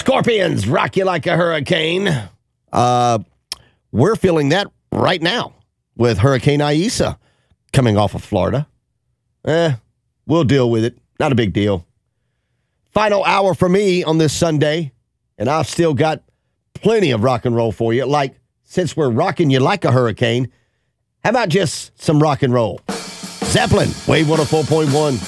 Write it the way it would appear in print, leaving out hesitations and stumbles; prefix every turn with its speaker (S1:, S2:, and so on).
S1: Scorpions, rock you like a hurricane. We're feeling that right now with Hurricane Isaias coming off of Florida. We'll deal with it. Not a big deal. Final hour for me on this Sunday, and I've still got plenty of rock and roll for you. Like, since we're rocking you like a hurricane, how about just some rock and roll? Zeppelin, Wave 104.1.